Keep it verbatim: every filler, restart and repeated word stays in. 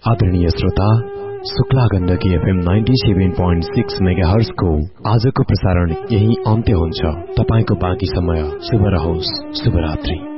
आदरणीय श्रोता, Shukla Gandaki FM ninety seven point six megahertz को आजको प्रसारण यही अन्त्य हुन्छ। तपाईको बाँकी समय शुभ रहोस्। शुभरात्रि।